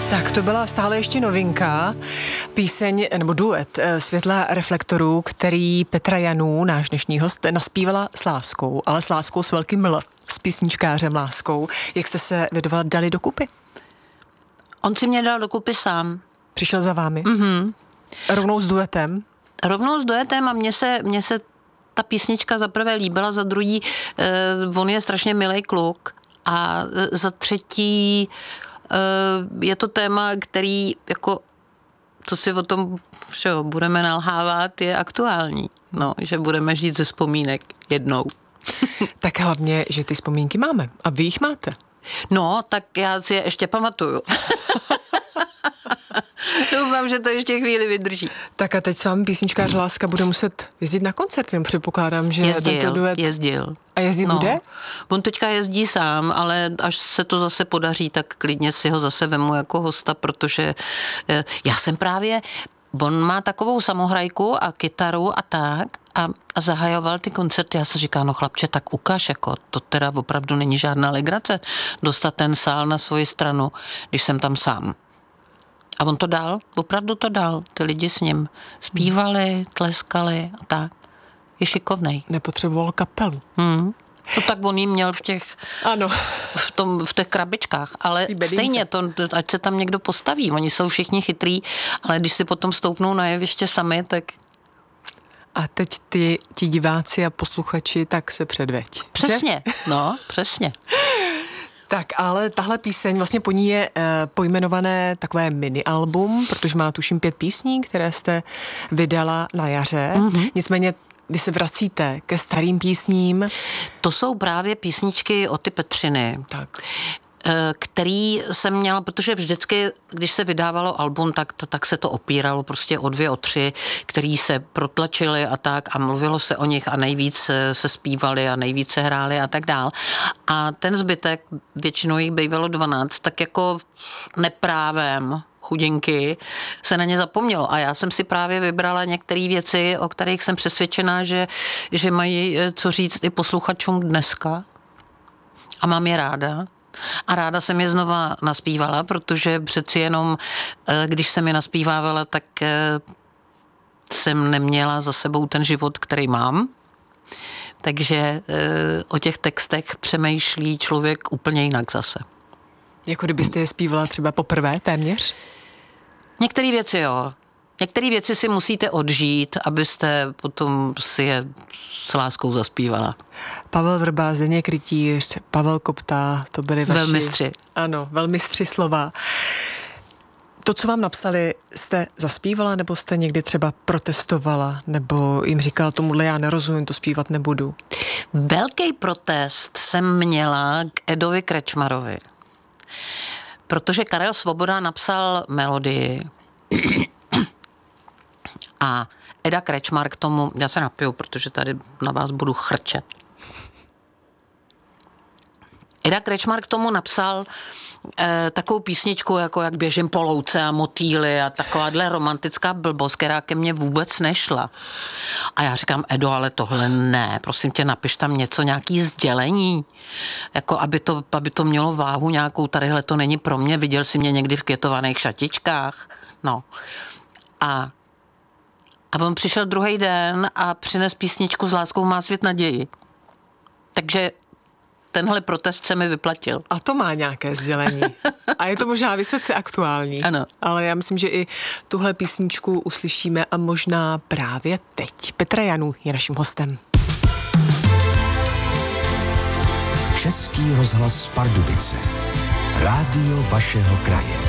Tak to byla stále ještě novinka, píseň nebo duet Světla reflektorů, který Petra Janů, náš dnešní host, naspívala s láskou, ale s láskou s velkým L, s písničkářem Láskou. Jak jste se vy dva dali dokupy? On si mě dal dokupy sám. Přišel za vámi? Mhm. Rovnou s duetem? Rovnou s duetem a mně se ta písnička za prvé líbila, za druhý on je strašně milej kluk a za třetí je to téma, který jako, co si o tom všeho budeme nalhávat, je aktuální. No, že budeme žít ze vzpomínek jednou. Tak hlavně, že ty vzpomínky máme a vy jich máte. No, tak já si je ještě pamatuju. Doufám, že to ještě chvíli vydrží. Tak a teď s vámi písničkář Láska bude muset jezdit na koncert, jen předpokládám, že tento duet... Jezdil. A jezdit bude? On teďka jezdí sám, ale až se to zase podaří, tak klidně si ho zase vemu jako hosta, protože já jsem právě... On má takovou samohrajku a kytaru a tak a zahajoval ty koncerty. Já se říkám, no chlapče, tak ukaž, jako to teda opravdu není žádná legrace dostat ten sál na svoji stranu, když jsem tam sám. A on to dal, opravdu to dal. Ty lidi s ním zpívali, tleskali a tak. Je šikovnej. Nepotřeboval kapelu. To tak on jim měl v těch, ano. v těch krabičkách, ale stejně to, ať se tam někdo postaví. Oni jsou všichni chytrý, ale když si potom stoupnou na jeviště sami, tak... A teď ti diváci a posluchači, tak se předveď. Přesně, no, přesně. Tak, ale tahle píseň, vlastně po ní je pojmenované takové mini-album, protože má tuším 5 písní, které jste vydala na jaře. Nicméně vy se vracíte ke starým písním. To jsou právě písničky od ty Petřiny. Tak. Který jsem měla, protože vždycky, když se vydávalo album, tak se to opíralo prostě o 2, o 3, který se protlačili a tak a mluvilo se o nich a nejvíc se zpívali a nejvíc se hráli a tak dál. A ten zbytek, většinou jich bývalo 12, tak jako neprávem chudinky se na ně zapomnělo. A já jsem si právě vybrala některé věci, o kterých jsem přesvědčená, že mají co říct i posluchačům dneska. A mám je ráda. A ráda jsem je znova naspívala, protože přeci jenom, když jsem je naspívávala, tak jsem neměla za sebou ten život, který mám. Takže o těch textech přemýšlí člověk úplně jinak zase. Jako kdybyste je zpívala třeba poprvé téměř? Některé věci jo. Některé věci si musíte odžít, abyste potom si je s láskou zaspívala. Pavel Vrba, Zdeněk Rytíř, Pavel Kopta, to byli vaši... Velmistři. Ano, velmistři slova. To, co vám napsali, jste zaspívala, nebo jste někdy třeba protestovala, nebo jim říkala tomuhle já nerozumím, to zpívat nebudu? Velký protest jsem měla k Edovi Krečmarovi. Protože Karel Svoboda napsal melodii a Eda Krečmar k tomu, já se napiju, protože tady na vás budu chrčet. Eda Krečmar k tomu napsal takovou písničku, jako jak běžím po louce a motýly a takováhle romantická blbost, která ke mně vůbec nešla. A já říkám, Edo, ale tohle ne, prosím tě, napiš tam něco, nějaký sdělení, jako aby to mělo váhu nějakou, tadyhle to není pro mě, viděl jsi mě někdy v květovaných šatičkách, no. A on přišel druhý den a přines písničku S láskou má svět naději. Takže tenhle protest se mi vyplatil. A to má nějaké sdělení. A je to možná vysoce aktuální. Ano. Ale já myslím, že i tuhle písničku uslyšíme a možná právě teď. Petra Janů je naším hostem. Český rozhlas Pardubice. Rádio vašeho kraje.